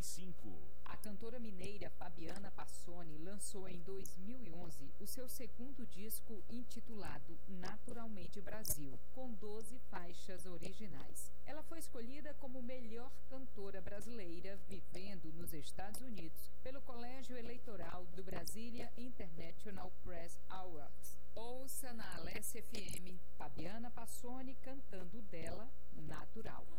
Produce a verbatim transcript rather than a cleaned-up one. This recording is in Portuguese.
cinco. A cantora mineira Fabiana Passoni lançou em dois mil e onze o seu segundo disco intitulado Naturalmente Brasil, com doze faixas originais. Ela foi escolhida como melhor cantora brasileira vivendo nos Estados Unidos pelo Colégio Eleitoral do Brasília International Press Awards. Ouça na Alessia F M Fabiana Passoni cantando dela Natural.